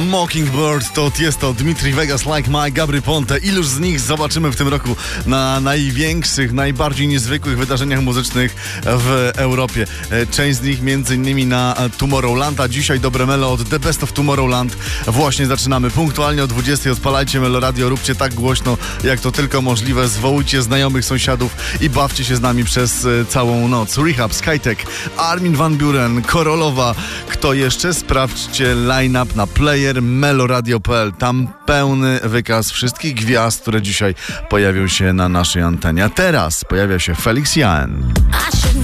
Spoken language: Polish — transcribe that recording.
Mockingbird to Tiesto, Dimitri Vegas, Like Mike, Gabry Ponte. Iluż z nich zobaczymy w tym roku na największych, najbardziej niezwykłych wydarzeniach muzycznych w Europie. Część z nich m.in. na Tomorrowland, a dzisiaj dobre melo od The Best of Tomorrowland właśnie zaczynamy. Punktualnie o 20:00 odpalajcie Meloradio, róbcie tak głośno, jak to tylko możliwe. Zwołujcie znajomych, sąsiadów i bawcie się z nami przez całą noc. Rehab, Skytech, Armin van Buuren, Korolowa. Kto jeszcze? Sprawdźcie line-up na player meloradio.pl. Tam pełny wykaz wszystkich gwiazd, które dzisiaj pojawią się na naszej antenie. A teraz pojawia się Felix Jaehn.